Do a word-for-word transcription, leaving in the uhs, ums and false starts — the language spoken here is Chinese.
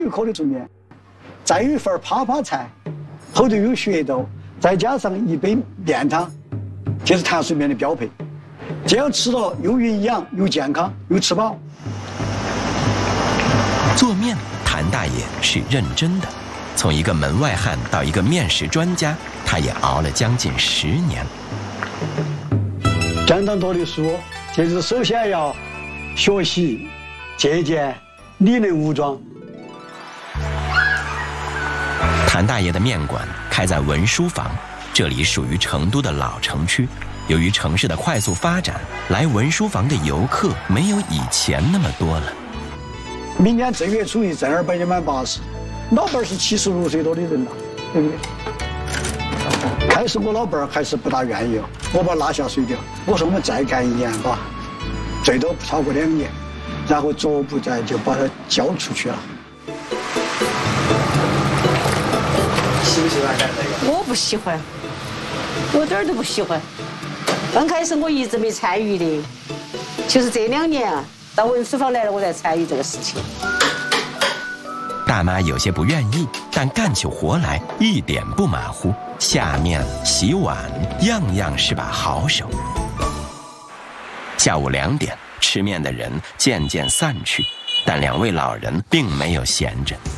一颗的素面，再有一份啪啪菜，后头有血豆，再加上一杯面汤，这是碳水面的标配。这样吃了又营养又健康又吃饱。 做面，谭大爷是认真的。从一个门外汉到一个面食专家，他也熬了将近十年。 相当多的书，就是首先要学习、借鉴、理论武装。 谭大爷的面馆开在文书房，这里属于成都的老城区。由于城市的快速发展，来文书房的游客没有以前那么多了。 明年正月初一正儿八经满八十，老伴儿是七十六岁多的人了，对不对？开始我老伴儿还是不大愿意，我把他拉下水调，我说我们再干一年吧，最多不超过两年，然后逐步再就把他交出去了。 喜不喜欢干这个？ 我不喜欢，我点儿都不喜欢。刚开始我一直没参与的，就是这两年啊，到文书房来了，我才参与这个事情。 大妈有些不愿意，但干起活来一点不马虎，下面洗碗样样是把好手。下午两点，吃面的人渐渐散去，但两位老人并没有闲着。